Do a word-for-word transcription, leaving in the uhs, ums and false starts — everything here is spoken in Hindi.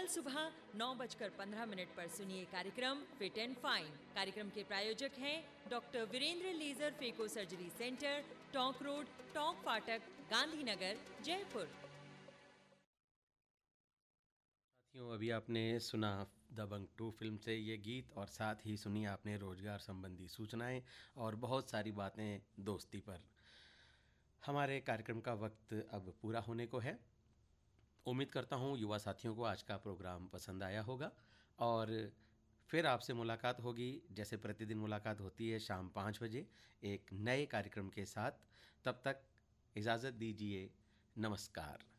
कल सुबह नौ बजकर पंद्रह मिनट पर सुनिए कार्यक्रम फिट एंड फाइन। कार्यक्रम के प्रायोजक हैं doctor Virendra laser phaco surgery centre, Tonk road, Tonk फाटक, गांधीनगर, जयपुर। साथियों, अभी आपने सुना दबंग टू फिल्म से ये गीत और साथ ही सुनी आपने रोजगार संबंधी सूचनाएं और बहुत सारी बातें दोस्ती पर। हमारे कार्यक्रम का वक्त अब पूरा होने को है। उम्मीद करता हूँ युवा साथियों को आज का प्रोग्राम पसंद आया होगा और फिर आपसे मुलाकात होगी जैसे प्रतिदिन मुलाकात होती है शाम पाँच बजे एक नए कार्यक्रम के साथ। तब तक इजाज़त दीजिए। नमस्कार।